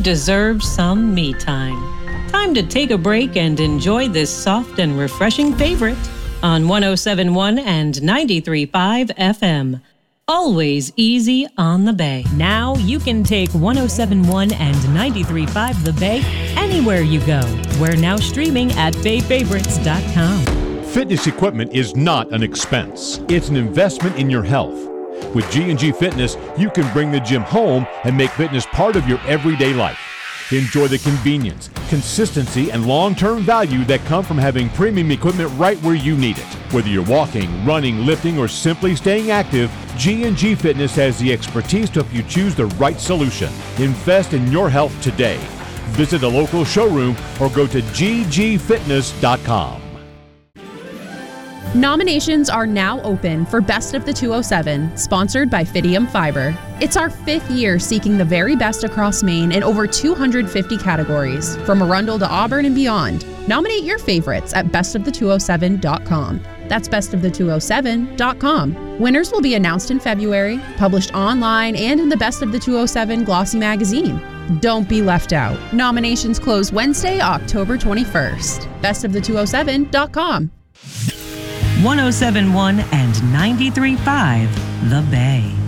deserve some me time. Time to take a break and enjoy this soft and refreshing favorite on 107.1 and 93.5 FM. Always easy on the Bay. Now you can take 107.1 and 93.5 The Bay anywhere you go. We're now streaming at bayfavorites.com. Fitness equipment is not an expense. It's an investment in your health. With G&G Fitness, you can bring the gym home and make fitness part of your everyday life. Enjoy the convenience, consistency, and long-term value that come from having premium equipment right where you need it. Whether you're walking, running, lifting, or simply staying active, G&G Fitness has the expertise to help you choose the right solution. Invest in your health today. Visit a local showroom or go to ggfitness.com. Nominations are now open for Best of the 207, sponsored by Fidium Fiber. It's our 5th year seeking the very best across Maine in over 250 categories, from Arundel to Auburn and beyond. Nominate your favorites at bestofthe207.com. That's bestofthe207.com. Winners will be announced in February, published online and in the Best of the 207 glossy magazine. Don't be left out. Nominations close Wednesday, October 21st. Bestofthe207.com. 107.1 and 93.5 The Bay.